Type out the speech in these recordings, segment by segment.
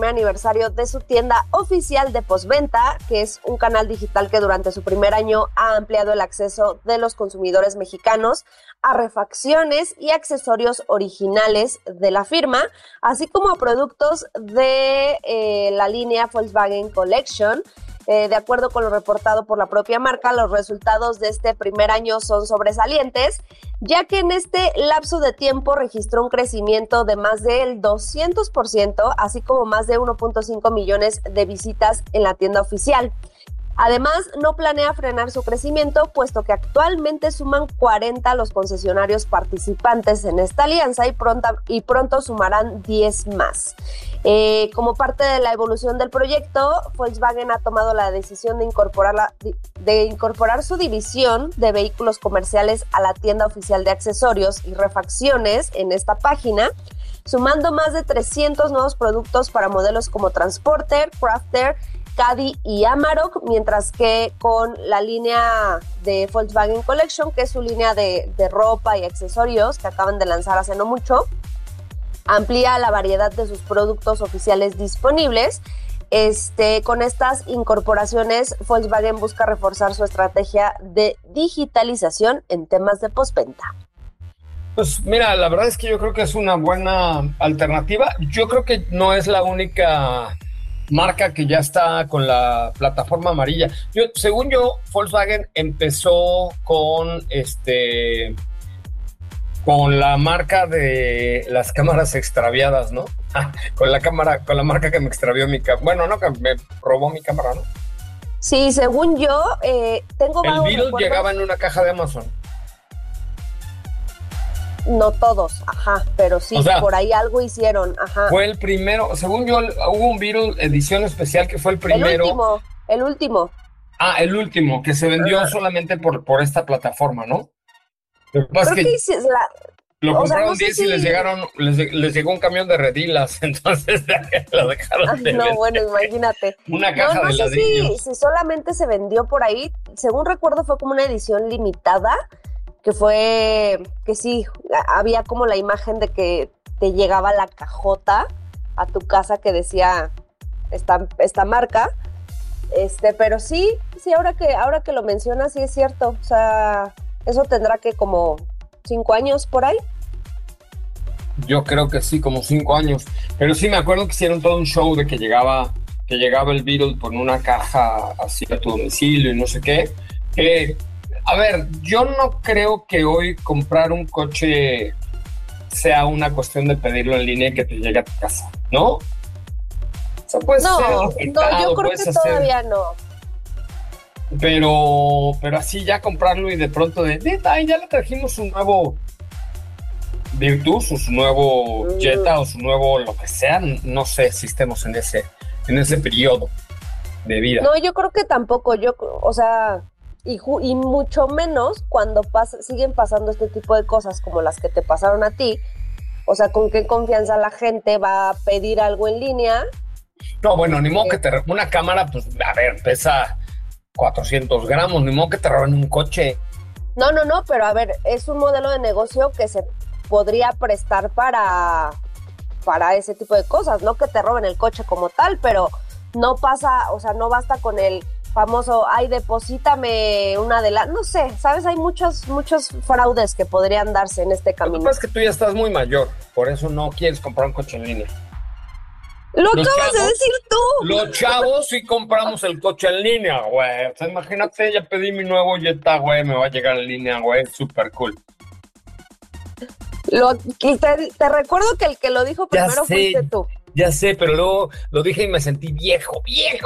aniversario de su tienda oficial de postventa, que es un canal digital que durante su primer año ha ampliado el acceso de los consumidores mexicanos a refacciones y accesorios originales de la firma, así como a productos de la línea Volkswagen Collection. De acuerdo con lo reportado por la propia marca, los resultados de este primer año son sobresalientes, ya que en este lapso de tiempo registró un crecimiento de más del 200%, así como más de 1.5 millones de visitas en la tienda oficial. Además, no planea frenar su crecimiento, puesto que actualmente suman 40 los concesionarios participantes en esta alianza y pronto sumarán 10 más. Como parte de la evolución del proyecto, Volkswagen ha tomado la decisión de incorporar su división de vehículos comerciales a la tienda oficial de accesorios y refacciones en esta página, sumando más de 300 nuevos productos para modelos como Transporter, Crafter, Caddy y Amarok, mientras que con la línea de Volkswagen Collection, que es su línea de ropa y accesorios que acaban de lanzar hace no mucho, amplía la variedad de sus productos oficiales disponibles. Con estas incorporaciones, Volkswagen busca reforzar su estrategia de digitalización en temas de postventa. Pues mira, la verdad es que yo creo que es una buena alternativa. Yo creo que no es la única marca que ya está con la plataforma amarilla. Según yo, Volkswagen empezó con la marca de las cámaras extraviadas, ¿no? Con la marca que me extravió mi cámara. Bueno, no, que me robó mi cámara, ¿no? Sí, según yo, tengo el Beetle llegaba en una caja de Amazon. No todos, ajá, pero sí, o sea, por ahí algo hicieron, ajá. Fue el primero, según yo, hubo un Beetle edición especial que fue el primero. El último. Ah, el último, que se vendió solamente por esta plataforma, ¿no? Lo que pasa es que lo compraron 10 y les llegó un camión de redilas, entonces lo dejaron de vender. No, bueno, imagínate. Una caja de ladrillos. No sé si solamente se vendió por ahí, según recuerdo fue como una edición limitada, que sí, había como la imagen de que te llegaba la cajota a tu casa que decía esta marca, pero sí, ahora que lo mencionas, sí es cierto, o sea, eso tendrá que como 5 años por ahí. Yo creo que sí, como 5 años, pero sí me acuerdo que hicieron todo un show de que llegaba el Beetle con una caja así a tu domicilio y no sé qué, a ver, yo no creo que hoy comprar un coche sea una cuestión de pedirlo en línea y que te llegue a tu casa, ¿no? O sea, puede ser afectado, yo creo que todavía no. Pero así ya comprarlo y de pronto ya le trajimos un nuevo Virtus o su nuevo Jetta o su nuevo lo que sea, no sé si estemos en ese periodo de vida. No, yo creo que tampoco, o sea... Y mucho menos cuando siguen pasando este tipo de cosas como las que te pasaron a ti. O sea, ¿con qué confianza la gente va a pedir algo en línea? No, bueno, ni modo que una cámara, pues, a ver, pesa 400 gramos, ni modo que te roben un coche. No, pero a ver, es un modelo de negocio que se podría prestar para ese tipo de cosas, no que te roben el coche como tal, pero no pasa, o sea, no basta con el famoso, deposítame una de no sé, ¿sabes? Hay muchos fraudes que podrían darse en este camino. Lo que pasa es que tú ya estás muy mayor, por eso no quieres comprar un coche en línea. ¡Lo acabas de decir tú! Los chavos sí compramos el coche en línea, güey. O sea, imagínate, ya pedí mi nuevo Jetta, güey, me va a llegar en línea, güey, súper cool. Te recuerdo que el que lo dijo primero fuiste tú. Ya sé, pero luego lo dije y me sentí viejo.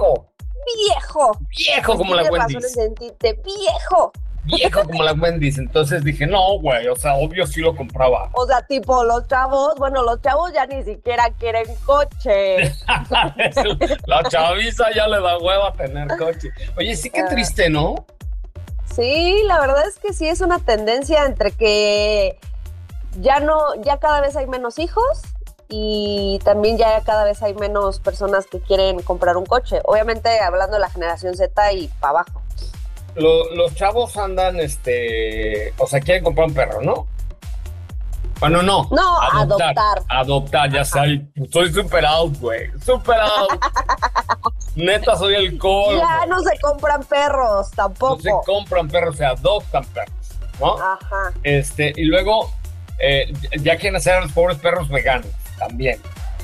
Viejo como la Wendy's. Tienes razón en sentirte viejo. Viejo como la Wendy's. Entonces dije, no, güey, o sea, obvio sí lo compraba. O sea, tipo, los chavos ya ni siquiera quieren coche. La chaviza ya le da hueva tener coche. Oye, sí, qué triste, ¿no? Sí, la verdad es que sí es una tendencia entre que ya cada vez hay menos hijos y también ya cada vez hay menos personas que quieren comprar un coche. Obviamente hablando de la generación Z y para abajo. Los chavos andan, o sea, quieren comprar un perro, ¿no? Bueno, no. No, adoptar. Adoptar, ya soy super out, güey. Super out. Neta, soy el colmo. Ya no se compran perros, tampoco. No se compran perros, se adoptan perros, ¿no? Ajá. Y luego, ya quieren hacer a los pobres perros veganos, también.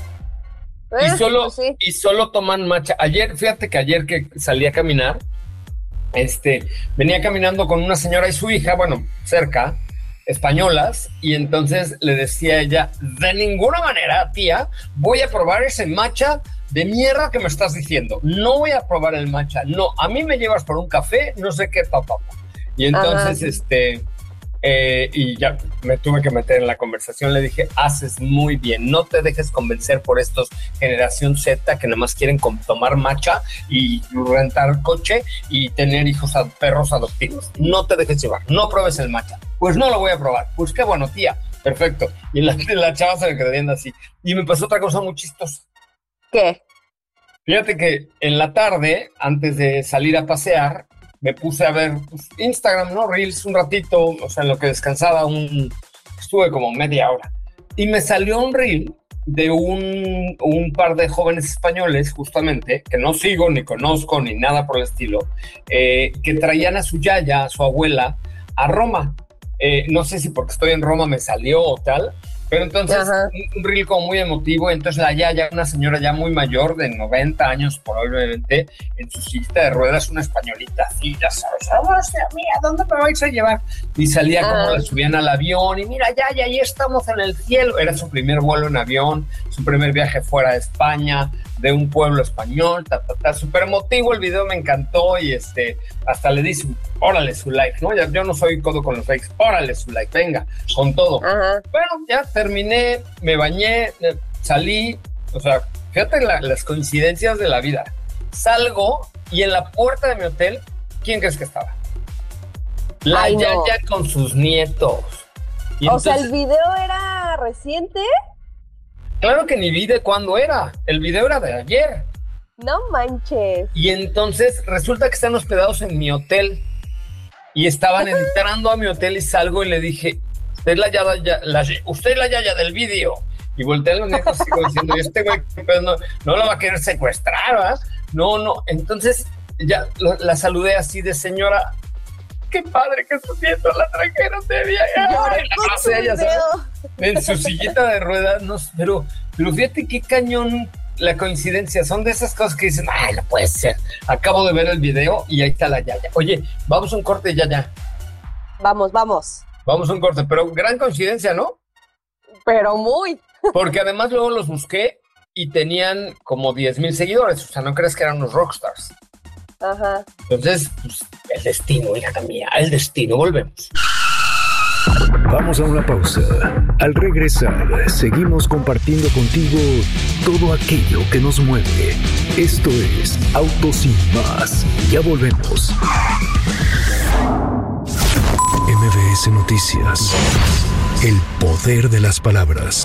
Y solo toman matcha. Fíjate que ayer que salí a caminar, venía caminando con una señora y su hija, bueno, cerca, españolas, y entonces le decía a ella, de ninguna manera, tía, voy a probar ese matcha de mierda que me estás diciendo. No voy a probar el matcha. No, a mí me llevas por un café, no sé qué, papá. Y entonces, y ya me tuve que meter en la conversación. Le dije, haces muy bien, no te dejes convencer por estos generación Z que nada más quieren tomar matcha y rentar coche y tener perros adoptivos. No te dejes llevar, no pruebes el matcha. Pues no lo voy a probar. Pues qué bueno, tía, perfecto. Y la chava se me quedó viendo así. Y me pasó otra cosa muy chistosa. ¿Qué? Fíjate que en la tarde, antes de salir a pasear, me puse a ver Instagram, ¿no? Reels un ratito, o sea, en lo que descansaba estuve como media hora. Y me salió un reel de un par de jóvenes españoles, justamente, que no sigo, ni conozco, ni nada por el estilo, que traían a su yaya, a su abuela, a Roma. No sé si porque estoy en Roma me salió o tal, pero entonces un reel como muy emotivo. Entonces la yaya, una señora ya muy mayor, de 90 años probablemente, en su sillita de ruedas, una españolita así, ya sabes, mía, ¿dónde me vais a llevar? Y salía como la subían al avión, y mira, yaya, ahí estamos en el cielo. Era su primer vuelo en avión, su primer viaje fuera de España, de un pueblo español, súper emotivo el video, me encantó. Y hasta le dice, órale su like, ¿no? Yo no soy codo con los likes, órale su like, venga, con todo. Bueno, ya terminé, me bañé, salí, o sea, fíjate las coincidencias de la vida. Salgo y en la puerta de mi hotel, ¿quién crees que estaba? La yaya con sus nietos. Y entonces, ¿el video era reciente? Claro que ni vi de cuándo era. El video era de ayer. No manches. Y entonces resulta que están hospedados en mi hotel. Y estaban entrando a mi hotel y salgo y le dije, usted es la yaya del vídeo. Y volteé a los nietos y sigo diciendo, y este güey no la va a querer secuestrar, ¿verdad? No. Entonces ya la saludé así de, señora, qué padre que estás viendo, la trajeron de viaje. En su sillita de ruedas, no, pero fíjate qué cañón la coincidencia. Son de esas cosas que dicen, ay, no puede ser. Acabo de ver el video y ahí está la yaya. Oye, vamos a un corte, yaya. Vamos. Vamos a un corte, pero gran coincidencia, ¿no? Pero muy. Porque además luego los busqué y tenían como 10,000 seguidores. O sea, no crees que eran unos rockstars. Ajá. Entonces, pues, el destino, hija mía, el destino. Volvemos. Vamos a una pausa. Al regresar, seguimos compartiendo contigo todo aquello que nos mueve. Esto es Autos Sin Más. Ya volvemos. MBS Noticias. El poder de las palabras.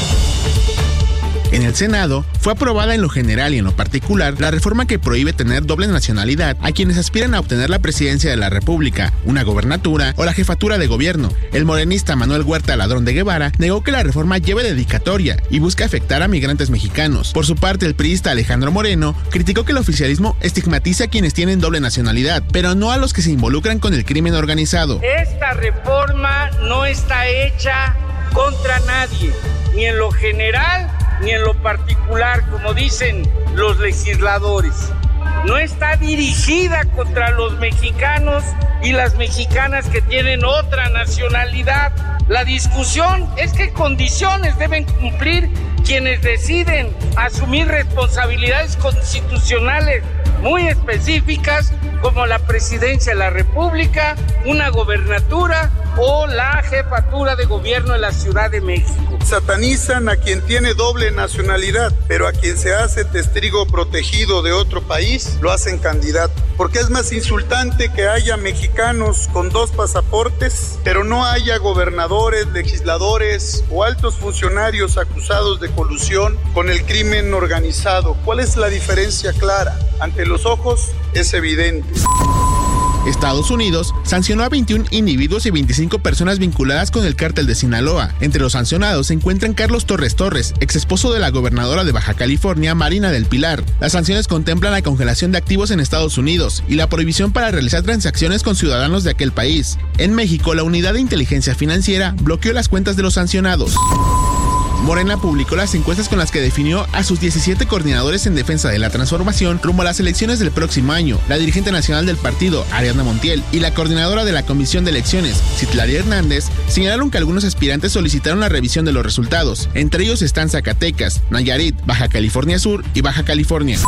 En el Senado fue aprobada en lo general y en lo particular la reforma que prohíbe tener doble nacionalidad a quienes aspiran a obtener la presidencia de la República, una gobernatura o la jefatura de gobierno. El morenista Manuel Huerta Ladrón de Guevara negó que la reforma lleve dedicatoria y busca afectar a migrantes mexicanos. Por su parte, el priista Alejandro Moreno criticó que el oficialismo estigmatiza a quienes tienen doble nacionalidad, pero no a los que se involucran con el crimen organizado. Esta reforma no está hecha contra nadie, ni en lo general ni en lo particular, como dicen los legisladores. No está dirigida contra los mexicanos y las mexicanas que tienen otra nacionalidad. La discusión es qué condiciones deben cumplir quienes deciden asumir responsabilidades constitucionales muy específicas, como la presidencia de la República, una gobernatura o la jefatura de gobierno de la Ciudad de México. Satanizan a quien tiene doble nacionalidad, pero a quien se hace testigo protegido de otro país, lo hacen candidato. Porque es más insultante que haya mexicanos con dos pasaportes, pero no haya gobernadores, legisladores o altos funcionarios acusados de colusión con el crimen organizado. ¿Cuál es la diferencia clara? Ante los ojos es evidente. Estados Unidos sancionó a 21 individuos y 25 personas vinculadas con el cártel de Sinaloa. Entre los sancionados se encuentran Carlos Torres Torres, ex esposo de la gobernadora de Baja California, Marina del Pilar. Las sanciones contemplan la congelación de activos en Estados Unidos y la prohibición para realizar transacciones con ciudadanos de aquel país. En México, la Unidad de Inteligencia Financiera bloqueó las cuentas de los sancionados. Morena publicó las encuestas con las que definió a sus 17 coordinadores en defensa de la transformación rumbo a las elecciones del próximo año. La dirigente nacional del partido, Ariadna Montiel, y la coordinadora de la Comisión de Elecciones, Citlali Hernández, señalaron que algunos aspirantes solicitaron la revisión de los resultados. Entre ellos están Zacatecas, Nayarit, Baja California Sur y Baja California.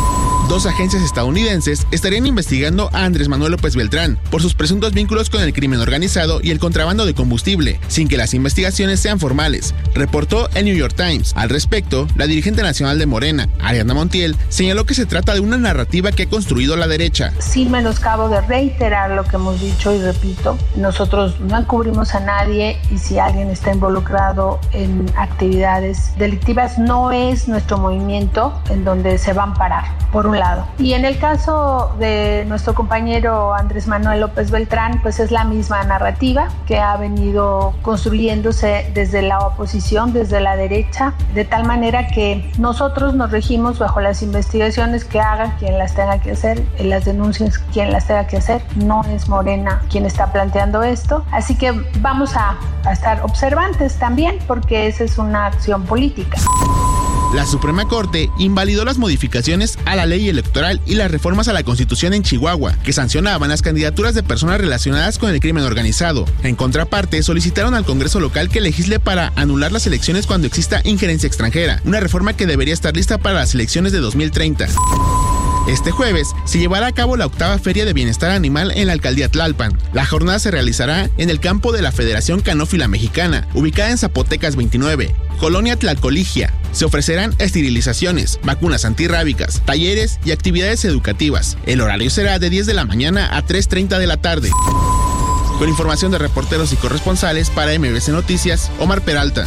2 agencias estadounidenses estarían investigando a Andrés Manuel López Beltrán por sus presuntos vínculos con el crimen organizado y el contrabando de combustible, sin que las investigaciones sean formales, reportó el New York Times. Al respecto, la dirigente nacional de Morena, Ariadna Montiel, señaló que se trata de una narrativa que ha construido la derecha. Sin menoscabo de reiterar lo que hemos dicho y repito, nosotros no encubrimos a nadie y si alguien está involucrado en actividades delictivas no es nuestro movimiento en donde se va a amparar, por un lado. Y en el caso de nuestro compañero Andrés Manuel López Beltrán, pues es la misma narrativa que ha venido construyéndose desde la oposición, desde la derecha, de tal manera que nosotros nos regimos bajo las investigaciones que haga quien las tenga que hacer, las denuncias quien las tenga que hacer. No es Morena quien está planteando esto, así que vamos a estar observantes también, porque esa es una acción política. La Suprema Corte invalidó las modificaciones a la ley electoral y las reformas a la Constitución en Chihuahua, que sancionaban las candidaturas de personas relacionadas con el crimen organizado. En contraparte, solicitaron al Congreso local que legisle para anular las elecciones cuando exista injerencia extranjera, una reforma que debería estar lista para las elecciones de 2030. Este jueves se llevará a cabo la 8ª Feria de Bienestar Animal en la Alcaldía Tlalpan. La jornada se realizará en el campo de la Federación Canófila Mexicana, ubicada en Zapotecas 29, Colonia Tlalcoligia. Se ofrecerán esterilizaciones, vacunas antirrábicas, talleres y actividades educativas. El horario será de 10 de la mañana a 3:30 de la tarde. Con información de reporteros y corresponsales para MBS Noticias, Omar Peralta.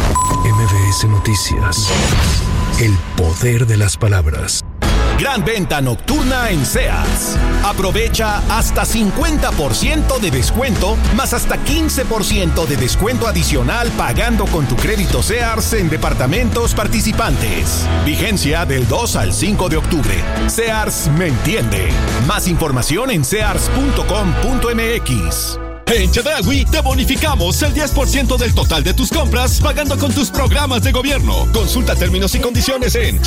MBS Noticias. El poder de las palabras. Gran venta nocturna en Sears. Aprovecha hasta 50% de descuento, más hasta 15% de descuento adicional pagando con tu crédito Sears en departamentos participantes. Vigencia del 2 al 5 de octubre. Sears me entiende. Más información en sears.com.mx. En Chedraui te bonificamos el 10% del total de tus compras pagando con tus programas de gobierno. Consulta términos y condiciones en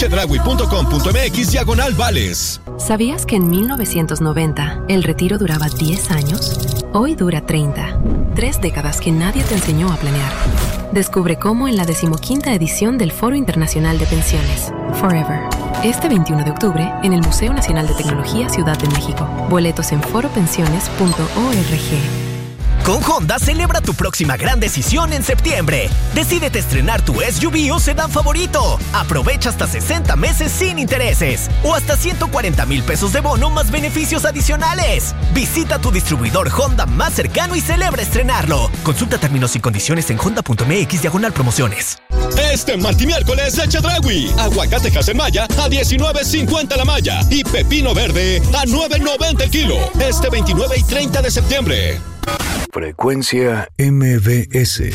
chedraui.com.mx/vales. ¿Sabías que en 1990 el retiro duraba 10 años? Hoy dura 30. 3 décadas que nadie te enseñó a planear. Descubre cómo en la 15ª edición del Foro Internacional de Pensiones, Forever. Este 21 de octubre en el Museo Nacional de Tecnología Ciudad de México. Boletos en foropensiones.org. Con Honda celebra tu próxima gran decisión en septiembre. Decídete estrenar tu SUV o sedán favorito. Aprovecha hasta 60 meses sin intereses o hasta 140,000 pesos de bono más beneficios adicionales. Visita tu distribuidor Honda más cercano y celebra estrenarlo. Consulta términos y condiciones en honda.mx/promociones. Este martimiércoles de Chedraui. Aguacate Casemaya a 19.50 la malla y pepino verde a 9.90 el kilo. Este 29 y 30 de septiembre. Frecuencia MBS.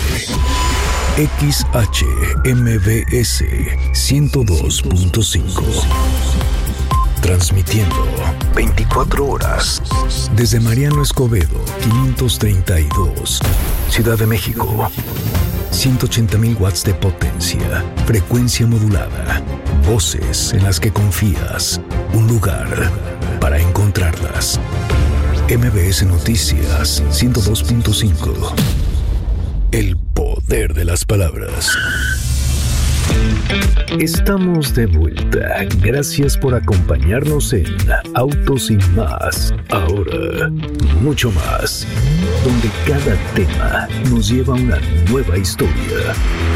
XHMBS 102.5. Transmitiendo 24 horas desde Mariano Escobedo 532, Ciudad de México. 180,000 watts de potencia, frecuencia modulada, voces en las que confías, un lugar para encontrarlas. MBS Noticias 102.5. El poder de las palabras. Estamos de vuelta. Gracias por acompañarnos en Autos y Más. Ahora, mucho más, donde cada tema nos lleva a una nueva historia.